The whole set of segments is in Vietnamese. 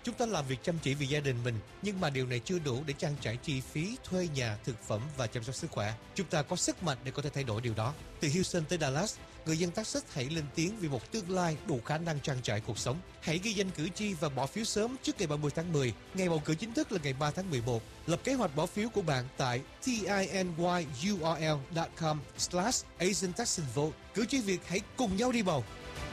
Chúng ta làm việc chăm chỉ vì gia đình mình, nhưng mà điều này chưa đủ để trang trải chi phí thuê nhà, thực phẩm và chăm sóc sức khỏe. Chúng ta có sức mạnh để có thể thay đổi điều đó. Từ Houston tới Dallas, người dân Texas hãy lên tiếng vì một tương lai đủ khả năng trang trải cuộc sống. Hãy ghi danh cử tri và bỏ phiếu sớm trước ngày 30 tháng 10. Ngày bầu cử chính thức là ngày 3 tháng 11. Lập kế hoạch bỏ phiếu của bạn tại tinyurl.com/AsianTexanVote. Cử tri Việt hãy cùng nhau đi bầu.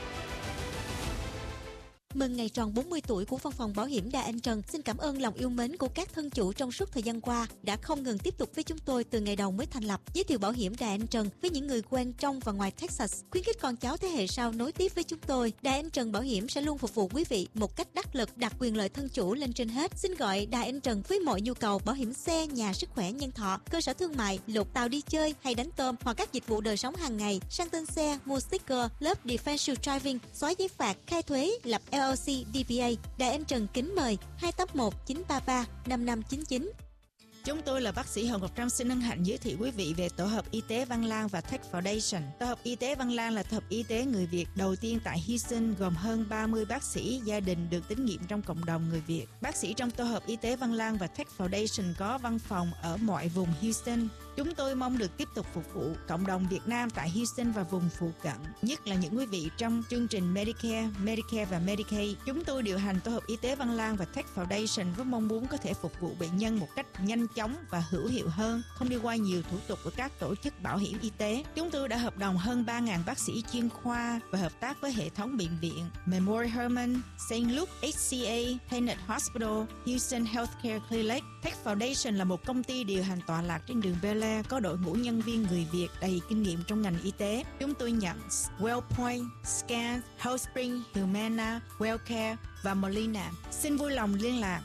Mừng ngày tròn 40 tuổi của Văn phòng Bảo hiểm Đà Anh Trần. Xin cảm ơn lòng yêu mến của các thân chủ trong suốt thời gian qua đã không ngừng tiếp tục với chúng tôi từ ngày đầu mới thành lập. Giới thiệu Bảo hiểm Đà Anh Trần với những người quen trong và ngoài Texas, khuyến khích con cháu thế hệ sau nối tiếp với chúng tôi. Đà Anh Trần Bảo hiểm sẽ luôn phục vụ quý vị một cách đắc lực, đặt quyền lợi thân chủ lên trên hết. Xin gọi Đà Anh Trần với mọi nhu cầu bảo hiểm xe, nhà, sức khỏe, nhân thọ, cơ sở thương mại, lột tàu đi chơi hay đánh tôm, hoặc các dịch vụ đời sống hàng ngày, sang tên xe, mua sticker, lớp defensive driving, xóa giấy phạt, khai thuế, lập LLC, DBA. Đài Anh Trần kính mời 281-933-5599. Chúng tôi là bác sĩ Hồng Ngọc Trâm xin hân hạnh giới thiệu quý vị về Tổ hợp Y tế Văn Lang và Tech Foundation. Tổ hợp Y tế Văn Lang là tổ hợp y tế người Việt đầu tiên tại Houston, gồm hơn 30 bác sĩ gia đình được tín nhiệm trong cộng đồng người Việt. Bác sĩ trong Tổ hợp Y tế Văn Lang và Tech Foundation có văn phòng ở mọi vùng Houston. Chúng tôi mong được tiếp tục phục vụ cộng đồng Việt Nam tại Houston và vùng phụ cận, nhất là những quý vị trong chương trình Medicare và Medicaid. Chúng tôi điều hành Tổ hợp Y tế Văn Lang và Tech Foundation với mong muốn có thể phục vụ bệnh nhân một cách nhanh chóng và hữu hiệu hơn, không đi qua nhiều thủ tục của các tổ chức bảo hiểm y tế. Chúng tôi đã hợp đồng hơn 3.000 bác sĩ chuyên khoa và hợp tác với hệ thống bệnh viện Memorial Hermann, St. Luke, HCA, Tenet Hospital, Houston Healthcare Clinic. Tech Foundation là một công ty điều hành tọa lạc trên đường Bel Air, có đội ngũ nhân viên người Việt đầy kinh nghiệm trong ngành y tế. Chúng tôi nhận WellPoint, Scan, HealthSpring, Humana, WellCare và Molina. Xin vui lòng liên lạc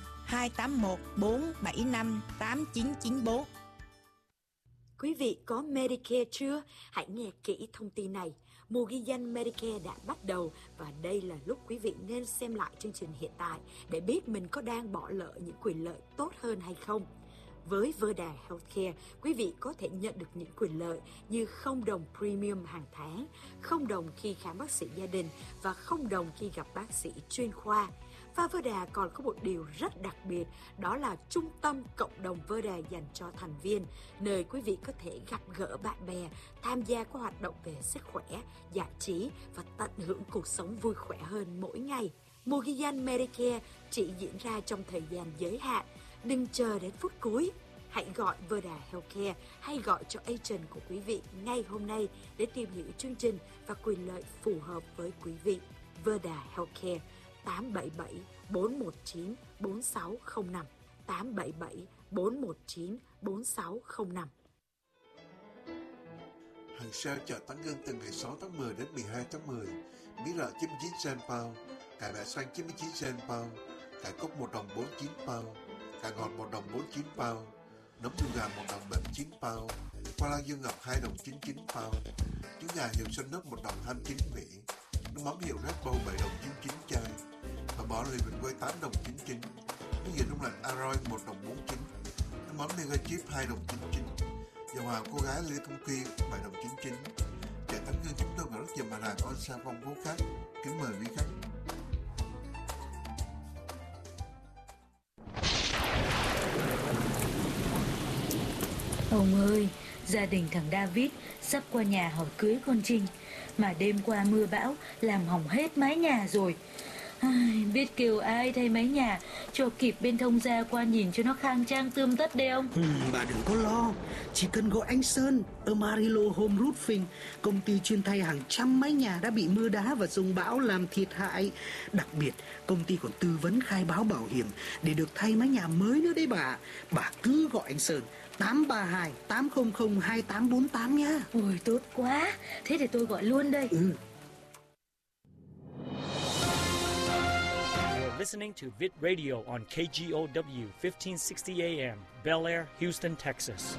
281-475-8994. Quý vị có Medicare chưa? Hãy nghe kỹ thông tin này. Mùa ghi danh Medicare đã bắt đầu và đây là lúc quý vị nên xem lại chương trình hiện tại để biết mình có đang bỏ lỡ những quyền lợi tốt hơn hay không. Với Verda Healthcare, quý vị có thể nhận được những quyền lợi như không đồng premium hàng tháng, không đồng khi khám bác sĩ gia đình và không đồng khi gặp bác sĩ chuyên khoa. Và Verda còn có một điều rất đặc biệt, đó là trung tâm cộng đồng Verda dành cho thành viên, nơi quý vị có thể gặp gỡ bạn bè, tham gia các hoạt động về sức khỏe, giải trí và tận hưởng cuộc sống vui khỏe hơn mỗi ngày. Mùa ghi danh Medicare chỉ diễn ra trong thời gian giới hạn. Đừng chờ đến phút cuối. Hãy gọi Verda Healthcare hay gọi cho agent của quý vị ngay hôm nay để tìm hiểu chương trình và quyền lợi phù hợp với quý vị. Verda Healthcare 877-419-4605 877-419-4605. Hàng sale chợ Tán Ngân từ ngày 6 tháng 10 đến 12 tháng 10. Bí lợ 99 cent pound, cải bẹ xanh 99 cent pound, cải cốc 1 đồng 49 pound, cải ngọt 1 đồng 49 pound, nấm đùi gà 1 đồng 79 pound, khoai lang dương ngọc 2 đồng 99 pound, trứng gà hiệu Xuân Nấc 1 đồng 29 vị, nước mắm hiệu Red Bull 7 đồng 99 chai, và bỏ lì bình quay 8 đồng 99, nước dừa đông lạnh Aroy 1 đồng 49, nước mắm Mega Chip 2 đồng 99, dầu hào cô gái Lê Công Quy 7 đồng 99. Chợ Tán Ngân chúng tôi còn rất nhiều mặt hàng on sale phong phú khác. Kính mời quý khách. Ông ơi, gia đình thằng David sắp qua nhà hỏi cưới con Trinh, mà đêm qua mưa bão làm hỏng hết mái nhà rồi. Biết kêu ai thay mái nhà cho kịp bên thông gia qua nhìn cho nó khang trang tươm tất đây ông. Bà đừng có lo, chỉ cần gọi anh Sơn ở Marilo Home Roofing, công ty chuyên thay hàng trăm mái nhà đã bị mưa đá và dông bão làm thiệt hại. Đặc biệt công ty còn tư vấn khai báo bảo hiểm để được thay mái nhà mới nữa đấy bà. Bà cứ gọi anh Sơn 832-800-2848 nhá. Ôi tốt quá, thế để tôi gọi luôn đây. Listening to Vid Radio on KGOW 1560 AM, Bel Air, Houston, Texas.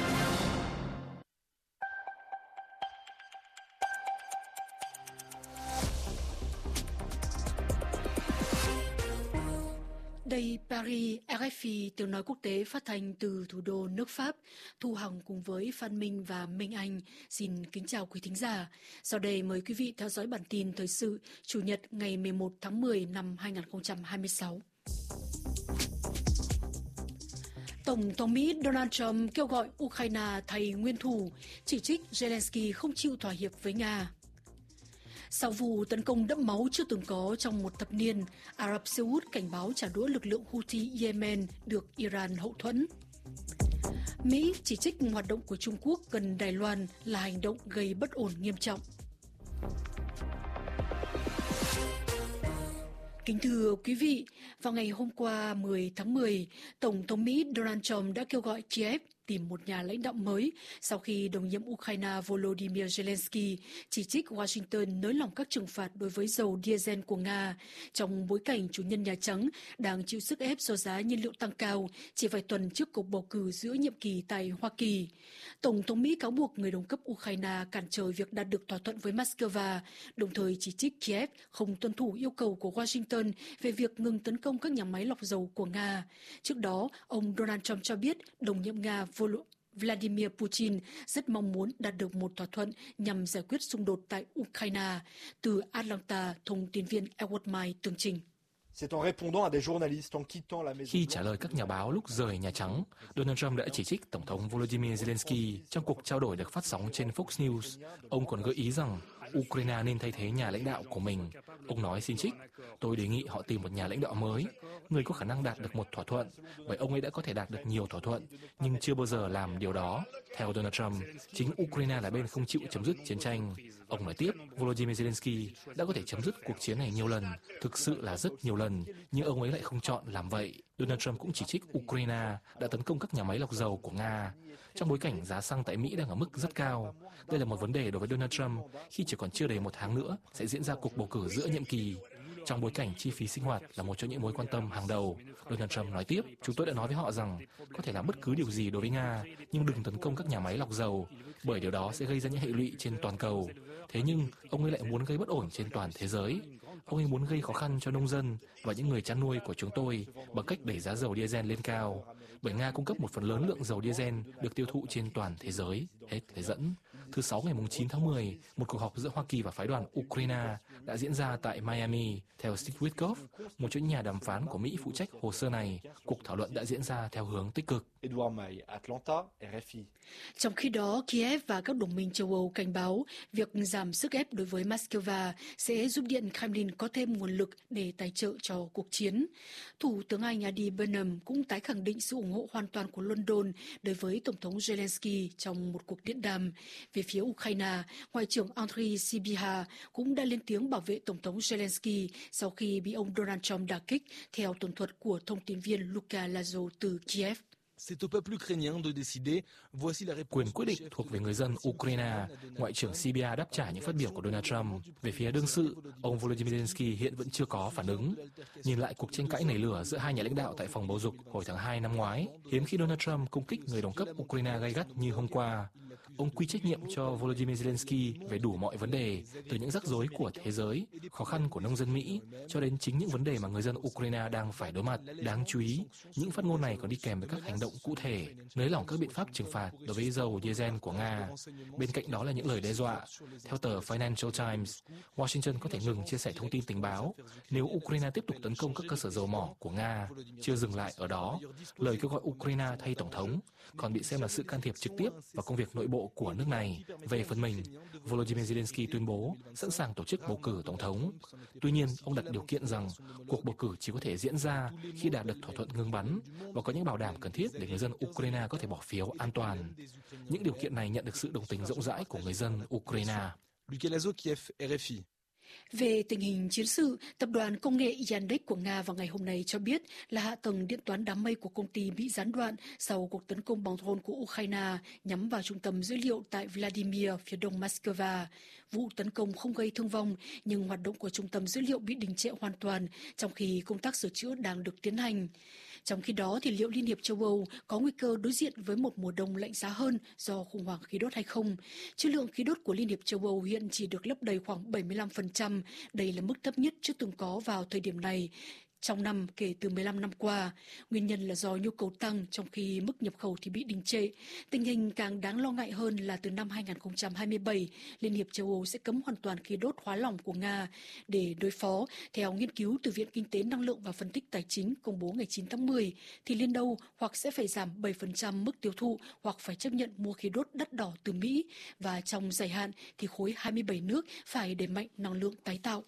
Đây Paris, RFI tiếng nói quốc tế phát thanh từ thủ đô nước Pháp. Thu Hằng cùng với Phan Minh và Minh Anh xin kính chào quý thính giả. Sau đây mời quý vị theo dõi bản tin thời sự Chủ nhật ngày 11 tháng 10 năm 2026. Tổng thống Mỹ Donald Trump kêu gọi Ukraine thay nguyên thủ, chỉ trích Zelensky không chịu thỏa hiệp với Nga. Sau vụ tấn công đẫm máu chưa từng có trong một thập niên, Ả Rập Xê Út cảnh báo trả đũa lực lượng Houthi Yemen được Iran hậu thuẫn. Mỹ chỉ trích hoạt động của Trung Quốc gần Đài Loan là hành động gây bất ổn nghiêm trọng. Kính thưa quý vị, vào ngày hôm qua 10 tháng 10, Tổng thống Mỹ Donald Trump đã kêu gọi Kiev tìm một nhà lãnh đạo mới sau khi đồng nhiệm Ukraine Volodymyr Zelensky chỉ trích Washington nới lỏng các trừng phạt đối với dầu diesel của Nga trong bối cảnh chủ nhân Nhà Trắng đang chịu sức ép do giá nhiên liệu tăng cao chỉ vài tuần trước cuộc bầu cử giữa nhiệm kỳ tại Hoa Kỳ. Tổng thống Mỹ cáo buộc người đồng cấp Ukraine cản trở việc đạt được thỏa thuận với Moscow, đồng thời chỉ trích Kiev không tuân thủ yêu cầu của Washington về việc ngừng tấn công các nhà máy lọc dầu của Nga. Trước đó, ông Donald Trump cho biết đồng nhiệm Nga Vladimir Putin rất mong muốn đạt được một thỏa thuận nhằm giải quyết xung đột tại Ukraine. Từ Atlanta, thông tin viên Edward Mai tường trình. Khi trả lời các nhà báo lúc rời Nhà Trắng, Donald Trump đã chỉ trích Tổng thống Volodymyr Zelensky trong cuộc trao đổi được phát sóng trên Fox News. Ông còn gợi ý rằng Ukraine nên thay thế nhà lãnh đạo của mình. Ông nói xin trích, tôi đề nghị họ tìm một nhà lãnh đạo mới, người có khả năng đạt được một thỏa thuận, bởi ông ấy đã có thể đạt được nhiều thỏa thuận, nhưng chưa bao giờ làm điều đó. Theo Donald Trump, chính Ukraine là bên không chịu chấm dứt chiến tranh. Ông nói tiếp, Volodymyr Zelensky đã có thể chấm dứt cuộc chiến này nhiều lần, thực sự là rất nhiều lần, nhưng ông ấy lại không chọn làm vậy. Donald Trump cũng chỉ trích Ukraine đã tấn công các nhà máy lọc dầu của Nga. Trong bối cảnh giá xăng tại Mỹ đang ở mức rất cao, đây là một vấn đề đối với Donald Trump khi chỉ còn chưa đầy một tháng nữa sẽ diễn ra cuộc bầu cử giữa nhiệm kỳ. Trong bối cảnh chi phí sinh hoạt là một trong những mối quan tâm hàng đầu, Donald Trump nói tiếp, chúng tôi đã nói với họ rằng có thể làm bất cứ điều gì đối với Nga, nhưng đừng tấn công các nhà máy lọc dầu, bởi điều đó sẽ gây ra những hệ lụy trên toàn cầu. Thế nhưng, ông ấy lại muốn gây bất ổn trên toàn thế giới. Ông ấy muốn gây khó khăn cho nông dân và những người chăn nuôi của chúng tôi bằng cách đẩy giá dầu diesel lên cao, bởi Nga cung cấp một phần lớn lượng dầu diesel được tiêu thụ trên toàn thế giới. Hết lời dẫn. Thứ Sáu ngày 9 tháng 10, một cuộc họp giữa Hoa Kỳ và phái đoàn Ukraine đã diễn ra tại Miami. Theo Steve Witkoff, một trong những nhà đàm phán của Mỹ phụ trách hồ sơ này, cuộc thảo luận đã diễn ra theo hướng tích cực. Trong khi đó, Kiev và các đồng minh châu Âu cảnh báo việc giảm sức ép đối với Moscow sẽ giúp Điện Kremlin có thêm nguồn lực để tài trợ cho cuộc chiến. Thủ tướng Anh Andy Burnham cũng tái khẳng định sự ủng hộ hoàn toàn của London đối với Tổng thống Zelensky trong một cuộc điện đàm. Về phía Ukraine, Ngoại trưởng Andriy Sybiha cũng đã lên tiếng bảo vệ Tổng thống Zelensky sau khi bị ông Donald Trump đả kích, theo tường thuật của thông tin viên Luka Lazo từ Kiev. Quyền quyết định thuộc về người dân Ukraine, Ngoại trưởng Sybiha đáp trả những phát biểu của Donald Trump. Về phía đương sự, ông Volodymyr Zelensky hiện vẫn chưa có phản ứng. Nhìn lại cuộc tranh cãi nảy lửa giữa hai nhà lãnh đạo tại phòng bầu dục hồi tháng 2 năm ngoái, hiếm khi Donald Trump công kích người đồng cấp Ukraine gay gắt như hôm qua. Ông quy trách nhiệm cho Volodymyr Zelensky về đủ mọi vấn đề, từ những rắc rối của thế giới, khó khăn của nông dân Mỹ, cho đến chính những vấn đề mà người dân Ukraine đang phải đối mặt. Đáng chú ý, những phát ngôn này còn đi kèm với các hành động cụ thể, nới lỏng các biện pháp trừng phạt đối với dầu diesel của Nga. Bên cạnh đó là những lời đe dọa. Theo tờ Financial Times, Washington có thể ngừng chia sẻ thông tin tình báo nếu Ukraine tiếp tục tấn công các cơ sở dầu mỏ của Nga. Chưa dừng lại ở đó, lời kêu gọi Ukraine thay tổng thống còn bị xem là sự can thiệp trực tiếp vào công việc nội bộ của nước này. Về phần mình, Volodymyr Zelensky tuyên bố sẵn sàng tổ chức bầu cử tổng thống. Tuy nhiên, ông đặt điều kiện rằng cuộc bầu cử chỉ có thể diễn ra khi đạt được thỏa thuận ngừng bắn và có những bảo đảm cần thiết để người dân Ukraine có thể bỏ phiếu an toàn. Những điều kiện này nhận được sự đồng tình rộng rãi của người dân Ukraine. Về tình hình chiến sự, tập đoàn công nghệ Yandex của Nga vào ngày hôm nay cho biết là hạ tầng điện toán đám mây của công ty bị gián đoạn sau cuộc tấn công bằng drone của Ukraine nhắm vào trung tâm dữ liệu tại Vladimir, phía đông Moscow. Vụ tấn công không gây thương vong, nhưng hoạt động của trung tâm dữ liệu bị đình trệ hoàn toàn trong khi công tác sửa chữa đang được tiến hành. Trong khi đó, thì liệu Liên hiệp châu Âu có nguy cơ đối diện với một mùa đông lạnh giá hơn do khủng hoảng khí đốt hay không? Trữ lượng khí đốt của Liên hiệp châu Âu hiện chỉ được lấp đầy khoảng 75%. Đây là mức thấp nhất chưa từng có vào thời điểm này trong năm kể từ 15 năm qua. Nguyên nhân là do nhu cầu tăng trong khi mức nhập khẩu thì bị đình trệ. Tình hình càng đáng lo ngại hơn là từ năm 2027, Liên hiệp châu Âu sẽ cấm hoàn toàn khí đốt hóa lỏng của Nga. Để đối phó, theo nghiên cứu từ Viện Kinh tế Năng lượng và Phân tích Tài chính công bố ngày 9 tháng 10, thì Liên Âu hoặc sẽ phải giảm 7% mức tiêu thụ hoặc phải chấp nhận mua khí đốt đắt đỏ từ Mỹ. Và trong dài hạn thì khối 27 nước phải đẩy mạnh năng lượng tái tạo.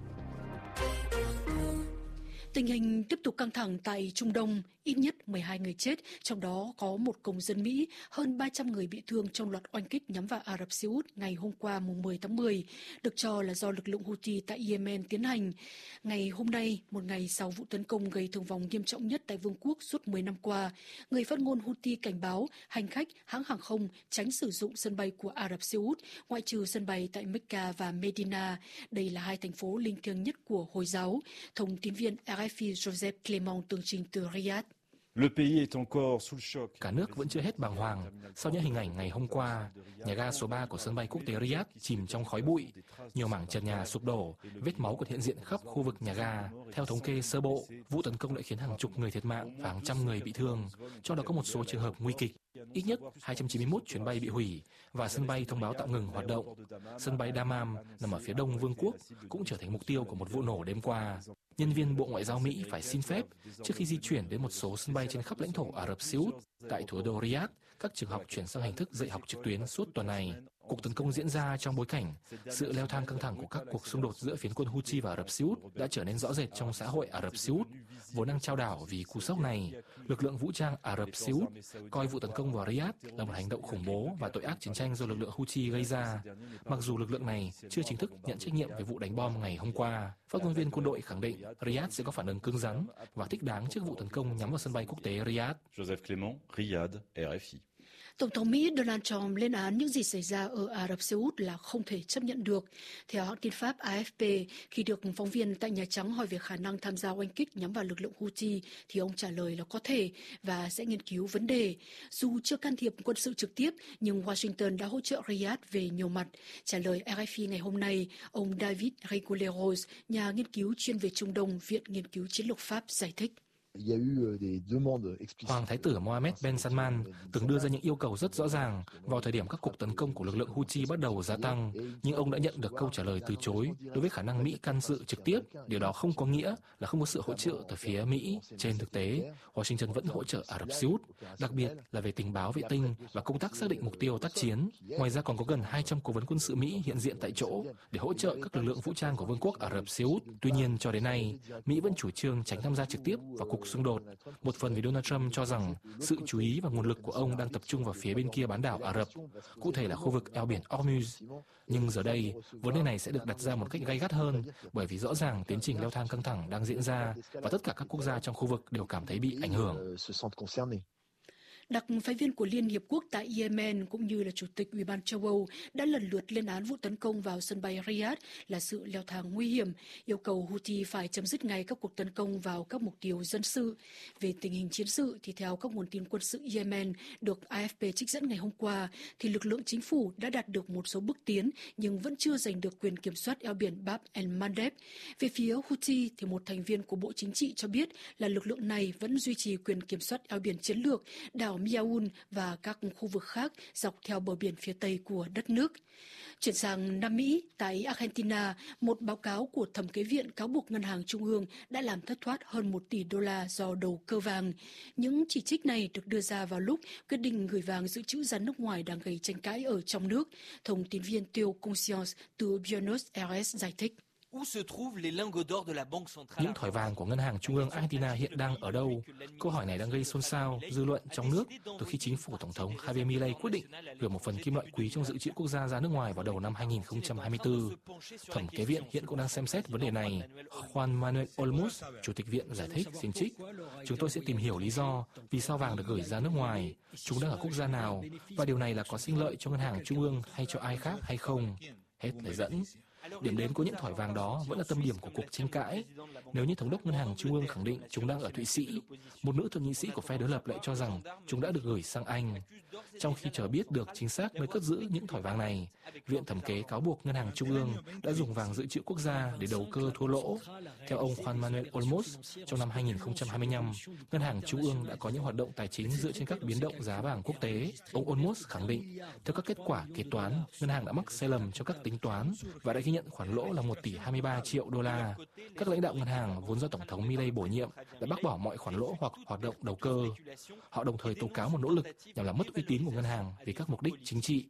Tình hình tiếp tục căng thẳng tại Trung Đông, ít nhất 12 người chết, trong đó có một công dân Mỹ, hơn 300 người bị thương trong loạt oanh kích nhắm vào Ả Rập Xê Út ngày hôm qua mùng 10 tháng 10, được cho là do lực lượng Houthi tại Yemen tiến hành. Ngày hôm nay, một ngày sau vụ tấn công gây thương vong nghiêm trọng nhất tại Vương quốc suốt 10 năm qua, người phát ngôn Houthi cảnh báo hành khách, hãng hàng không tránh sử dụng sân bay của Ả Rập Xê Út, ngoại trừ sân bay tại Mecca và Medina. Đây là hai thành phố linh thiêng nhất của Hồi giáo. Thông tin viên RFI Joseph Clement tường trình từ Riyadh. Cả nước vẫn chưa hết bàng hoàng sau những hình ảnh ngày hôm qua. Nhà ga số 3 của sân bay quốc tế Riyadh chìm trong khói bụi, nhiều mảng trần nhà sụp đổ, vết máu còn hiện diện khắp khu vực nhà ga. Theo thống kê sơ bộ, vụ tấn công đã khiến hàng chục người thiệt mạng và hàng trăm người bị thương, trong đó có một số trường hợp nguy kịch. Ít nhất 291 chuyến bay bị hủy và sân bay thông báo tạm ngừng hoạt động. Sân bay Dammam nằm ở phía đông vương quốc cũng trở thành mục tiêu của một vụ nổ đêm qua. Nhân viên Bộ Ngoại giao Mỹ phải xin phép trước khi di chuyển đến một số sân bay trên khắp lãnh thổ Ả Rập Xê Út. Tại thủ đô Riyadh, các trường học chuyển sang hình thức dạy học trực tuyến suốt tuần này. Cuộc tấn công diễn ra trong bối cảnh sự leo thang căng thẳng của các cuộc xung đột giữa phiến quân Houthi và Ả Rập Xê Út đã trở nên rõ rệt trong xã hội Ả Rập Xê Út, vốn đang chao đảo vì cú sốc này. Lực lượng vũ trang Ả Rập Xê Út coi vụ tấn công vào Riyadh là một hành động khủng bố và tội ác chiến tranh do lực lượng Houthi gây ra. Mặc dù lực lượng này chưa chính thức nhận trách nhiệm về vụ đánh bom ngày hôm qua, phát ngôn viên quân đội khẳng định Riyadh sẽ có phản ứng cứng rắn và thích đáng trước vụ tấn công nhắm vào sân bay quốc tế Riyadh. Joseph Clement, Riyadh, RFI. Tổng thống Mỹ Donald Trump lên án những gì xảy ra ở Ả Rập Xê Út là không thể chấp nhận được. Theo hãng tin Pháp AFP, khi được phóng viên tại Nhà Trắng hỏi về khả năng tham gia oanh kích nhắm vào lực lượng Houthi, thì ông trả lời là có thể và sẽ nghiên cứu vấn đề. Dù chưa can thiệp quân sự trực tiếp, nhưng Washington đã hỗ trợ Riyadh về nhiều mặt. Trả lời RFI ngày hôm nay, ông David Reguleros, nhà nghiên cứu chuyên về Trung Đông, Viện Nghiên cứu Chiến lược Pháp, giải thích. Hoàng thái tử Mohammed Ben Salman từng đưa ra những yêu cầu rất rõ ràng vào thời điểm các cuộc tấn công của lực lượng Houthi bắt đầu gia tăng, nhưng ông đã nhận được câu trả lời từ chối đối với khả năng Mỹ can dự trực tiếp. Điều đó không có nghĩa là không có sự hỗ trợ từ phía Mỹ. Trên thực tế, Washington vẫn hỗ trợ Ả Rập Xê Út, đặc biệt là về tình báo vệ tinh và công tác xác định mục tiêu tác chiến. Ngoài ra còn có gần 200 cố vấn quân sự Mỹ hiện diện tại chỗ để hỗ trợ các lực lượng vũ trang của Vương quốc Ả Rập Xê Út. Tuy nhiên, cho đến nay, Mỹ vẫn chủ trương tránh tham gia trực tiếp vào cuộc xung đột, một phần vì Donald Trump cho rằng sự chú ý và nguồn lực của ông đang tập trung vào phía bên kia bán đảo Ả Rập, cụ thể là khu vực eo biển Hormuz. Nhưng giờ đây, vấn đề này sẽ được đặt ra một cách gay gắt hơn, bởi vì rõ ràng tiến trình leo thang căng thẳng đang diễn ra và tất cả các quốc gia trong khu vực đều cảm thấy bị ảnh hưởng. Đặc phái viên của Liên Hiệp Quốc tại Yemen cũng như là Chủ tịch Ủy ban châu Âu đã lần lượt lên án vụ tấn công vào sân bay Riyadh là sự leo thang nguy hiểm, yêu cầu Houthi phải chấm dứt ngay các cuộc tấn công vào các mục tiêu dân sự. Về tình hình chiến sự thì theo các nguồn tin quân sự Yemen được AFP trích dẫn ngày hôm qua, thì lực lượng chính phủ đã đạt được một số bước tiến nhưng vẫn chưa giành được quyền kiểm soát eo biển Bab el-Mandeb. Về phía Houthi thì một thành viên của Bộ Chính trị cho biết là lực lượng này vẫn duy trì quyền kiểm soát eo biển chiến lược, đảo Miaun và các khu vực khác dọc theo bờ biển phía tây của đất nước. Chuyển sang Nam Mỹ, tại Argentina, một báo cáo của Thẩm kế viện cáo buộc Ngân hàng Trung ương đã làm thất thoát hơn 1 tỷ đô la do đầu cơ vàng. Những chỉ trích này được đưa ra vào lúc quyết định gửi vàng dự trữ ra nước ngoài đang gây tranh cãi ở trong nước. Thông tin viên Theo Conscience từ Buenos Aires giải thích. Những thỏi vàng của Ngân hàng Trung ương Argentina hiện đang ở đâu? Câu hỏi này đang gây xôn xao dư luận trong nước từ khi chính phủ Tổng thống Javier Milei quyết định gửi một phần kim loại quý trong dự trữ quốc gia ra nước ngoài vào đầu năm 2024. Thẩm kế viện hiện cũng đang xem xét vấn đề này. Juan Manuel Olmos, Chủ tịch viện giải thích xin trích: chúng tôi sẽ tìm hiểu lý do vì sao vàng được gửi ra nước ngoài, chúng đang ở quốc gia nào, và điều này là có sinh lợi cho Ngân hàng Trung ương hay cho ai khác hay không. Hết lời dẫn. Điểm đến của những thỏi vàng đó vẫn là tâm điểm của cuộc tranh cãi. Nếu như thống đốc ngân hàng trung ương khẳng định chúng đang ở Thụy Sĩ, một nữ thượng nghị sĩ của phe đối lập lại cho rằng chúng đã được gửi sang Anh. Trong khi chờ biết được chính xác nơi cất giữ những thỏi vàng này, Viện Thẩm kế cáo buộc ngân hàng trung ương đã dùng vàng dự trữ quốc gia để đầu cơ thua lỗ. Theo ông Juan Manuel Olmos, trong năm 2025, ngân hàng trung ương đã có những hoạt động tài chính dựa trên các biến động giá vàng quốc tế. Ông Olmos khẳng định, theo các kết quả kế toán, ngân hàng đã mắc sai lầm trong các tính toán và đã ghi nhận khoản lỗ là 1 tỷ 23 triệu đô la. Các lãnh đạo ngân hàng vốn do Tổng thống Milei bổ nhiệm đã bác bỏ mọi khoản lỗ hoặc hoạt động đầu cơ. Họ đồng thời tố cáo một nỗ lực nhằm làm mất uy tín của ngân hàng vì các mục đích chính trị.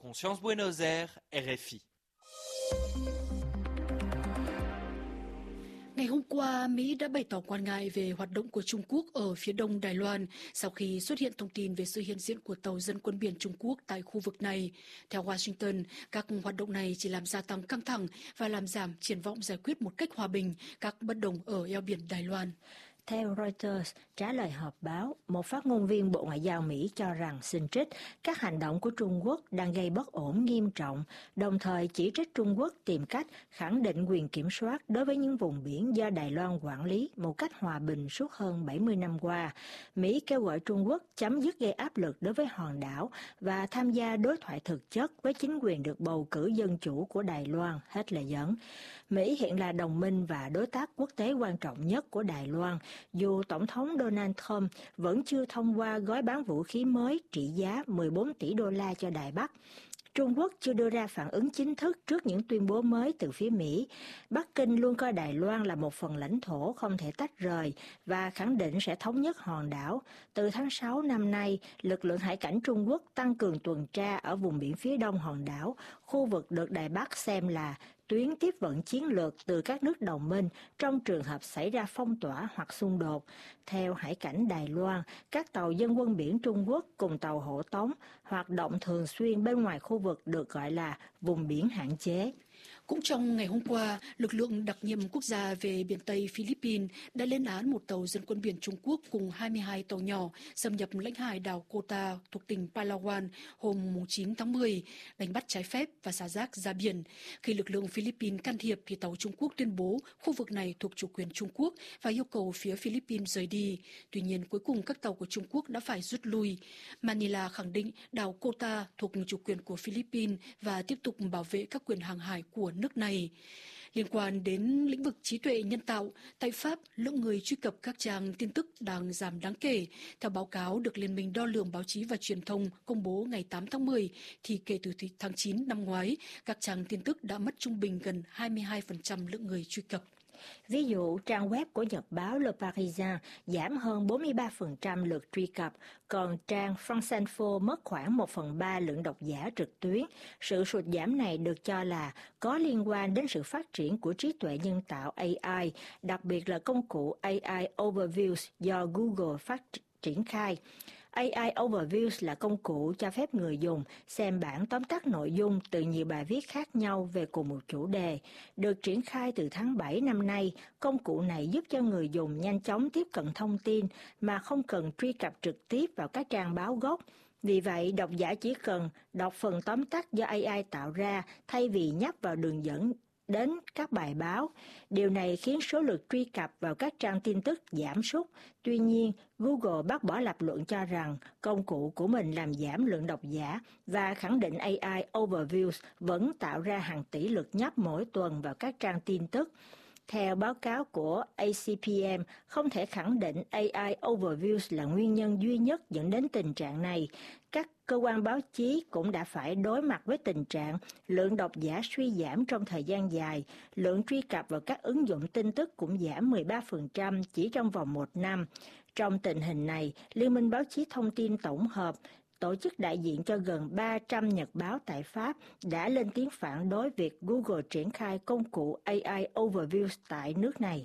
Ngày hôm qua, Mỹ đã bày tỏ quan ngại về hoạt động của Trung Quốc ở phía đông Đài Loan sau khi xuất hiện thông tin về sự hiện diện của tàu dân quân biển Trung Quốc tại khu vực này. Theo Washington, các hoạt động này chỉ làm gia tăng căng thẳng và làm giảm triển vọng giải quyết một cách hòa bình các bất đồng ở eo biển Đài Loan. Theo Reuters, trả lời họp báo, một phát ngôn viên Bộ Ngoại giao Mỹ cho rằng xin trích các hành động của Trung Quốc đang gây bất ổn nghiêm trọng, đồng thời chỉ trích Trung Quốc tìm cách khẳng định quyền kiểm soát đối với những vùng biển do Đài Loan quản lý một cách hòa bình suốt hơn 70 năm qua. Mỹ kêu gọi Trung Quốc chấm dứt gây áp lực đối với hòn đảo và tham gia đối thoại thực chất với chính quyền được bầu cử dân chủ của Đài Loan, hết lời dẫn. Mỹ hiện là đồng minh và đối tác quốc tế quan trọng nhất của Đài Loan, dù Tổng thống Donald Trump vẫn chưa thông qua gói bán vũ khí mới trị giá 14 tỷ đô la cho Đài Bắc. Trung Quốc chưa đưa ra phản ứng chính thức trước những tuyên bố mới từ phía Mỹ. Bắc Kinh luôn coi Đài Loan là một phần lãnh thổ không thể tách rời và khẳng định sẽ thống nhất hòn đảo. Từ tháng 6 năm nay, lực lượng hải cảnh Trung Quốc tăng cường tuần tra ở vùng biển phía đông hòn đảo, khu vực được Đài Bắc xem là tuyến tiếp vận chiến lược từ các nước đồng minh trong trường hợp xảy ra phong tỏa hoặc xung đột. Theo Hải cảnh Đài Loan, các tàu dân quân biển Trung Quốc cùng tàu hộ tống hoạt động thường xuyên bên ngoài khu vực được gọi là vùng biển hạn chế. Cũng trong ngày hôm qua, lực lượng đặc nhiệm quốc gia về biển Tây Philippines đã lên án một tàu dân quân biển Trung Quốc cùng 22 tàu nhỏ xâm nhập lãnh hải đảo Kota thuộc tỉnh Palawan hôm 9 tháng 10, đánh bắt trái phép và xả rác ra biển. Khi lực lượng Philippines can thiệp thì tàu Trung Quốc tuyên bố khu vực này thuộc chủ quyền Trung Quốc và yêu cầu phía Philippines rời đi. Tuy nhiên, cuối cùng các tàu của Trung Quốc đã phải rút lui. Manila khẳng định đảo Kota thuộc chủ quyền của Philippines và tiếp tục bảo vệ các quyền hàng hải của nước này. Liên quan đến lĩnh vực trí tuệ nhân tạo, tại Pháp, lượng người truy cập các trang tin tức đang giảm đáng kể. Theo báo cáo được Liên minh Đo lường Báo chí và Truyền thông công bố ngày 8 tháng 10, thì kể từ tháng 9 năm ngoái, các trang tin tức đã mất trung bình gần 22% lượng người truy cập. Ví dụ, trang web của nhật báo Le Parisien giảm hơn 43% lượt truy cập, còn trang France Info mất khoảng 1/3 lượng độc giả trực tuyến. Sự sụt giảm này được cho là có liên quan đến sự phát triển của trí tuệ nhân tạo AI, đặc biệt là công cụ AI Overviews do Google triển khai. AI Overviews là công cụ cho phép người dùng xem bản tóm tắt nội dung từ nhiều bài viết khác nhau về cùng một chủ đề. Được triển khai từ tháng 7 năm nay, công cụ này giúp cho người dùng nhanh chóng tiếp cận thông tin mà không cần truy cập trực tiếp vào các trang báo gốc. Vì vậy, độc giả chỉ cần đọc phần tóm tắt do AI tạo ra thay vì nhấp vào đường dẫn đến các bài báo. Điều này khiến số lượt truy cập vào các trang tin tức giảm sút. Tuy nhiên, Google bác bỏ lập luận cho rằng công cụ của mình làm giảm lượng độc giả và khẳng định AI Overviews vẫn tạo ra hàng tỷ lượt nhấp mỗi tuần vào các trang tin tức. Theo báo cáo của ACPM, không thể khẳng định AI Overviews là nguyên nhân duy nhất dẫn đến tình trạng này. Các cơ quan báo chí cũng đã phải đối mặt với tình trạng lượng độc giả suy giảm trong thời gian dài. Lượng truy cập vào các ứng dụng tin tức cũng giảm 13% chỉ trong vòng 1 năm. Trong tình hình này, Liên minh Báo chí Thông tin Tổng hợp, tổ chức đại diện cho gần 300 nhật báo tại Pháp, đã lên tiếng phản đối việc Google triển khai công cụ AI Overviews tại nước này.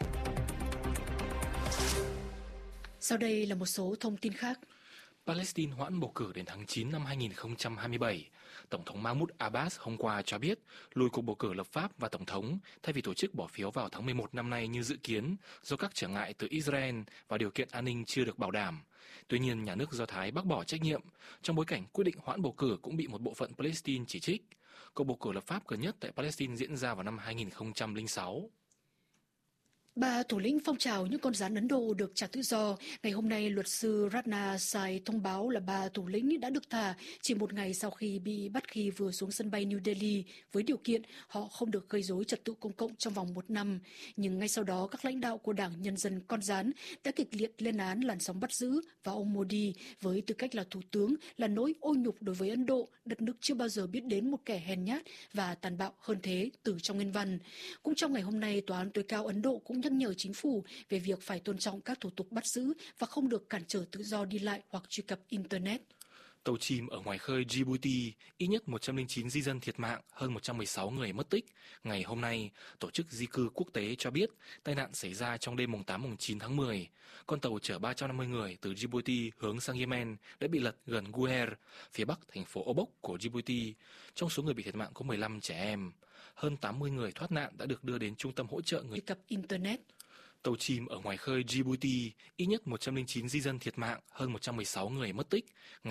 Sau đây là một số thông tin khác. Palestine hoãn bầu cử đến tháng 9 năm 2027. Tổng thống Mahmoud Abbas hôm qua cho biết lùi cuộc bầu cử lập pháp và tổng thống thay vì tổ chức bỏ phiếu vào tháng 11 năm nay như dự kiến do các trở ngại từ Israel và điều kiện an ninh chưa được bảo đảm. Tuy nhiên, nhà nước Do Thái bác bỏ trách nhiệm trong bối cảnh quyết định hoãn bầu cử cũng bị một bộ phận Palestine chỉ trích. Cuộc bầu cử lập pháp gần nhất tại Palestine diễn ra vào năm 2006. Ba thủ lĩnh phong trào những con rắn Ấn Độ được trả tự do. Ngày hôm nay, luật sư Ratna Sai thông báo là ba thủ lĩnh đã được thả chỉ một ngày sau khi bị bắt khi vừa xuống sân bay New Delhi với điều kiện họ không được gây rối trật tự công cộng trong vòng 1 năm. Nhưng ngay sau đó, các lãnh đạo của Đảng Nhân dân con rắn đã kịch liệt lên án làn sóng bắt giữ và ông Modi với tư cách là thủ tướng là nỗi ô nhục đối với Ấn Độ, đất nước chưa bao giờ biết đến một kẻ hèn nhát và tàn bạo hơn thế từ trong nguyên văn. Cũng trong ngày hôm nay, Tòa án tối cao Ấn Độ cũng nhắc nhở chính phủ về việc phải tôn trọng các thủ tục bắt giữ và không được cản trở tự do đi lại hoặc truy cập Internet. Tàu chìm ở ngoài khơi Djibouti, ít nhất 109 di dân thiệt mạng, hơn 116 người mất tích. Ngày hôm nay, Tổ chức Di cư Quốc tế cho biết tai nạn xảy ra trong đêm mùng 8-9 tháng 10. Con tàu chở 350 người từ Djibouti hướng sang Yemen đã bị lật gần Guer, phía bắc thành phố Obok của Djibouti. Trong số người bị thiệt mạng có 15 trẻ em. Hơn 80 người thoát nạn đã được đưa đến trung tâm hỗ trợ người truy cập Internet. Tàu chìm ở ngoài khơi Djibouti, ít nhất 109 di dân thiệt mạng, hơn 116 người mất tích.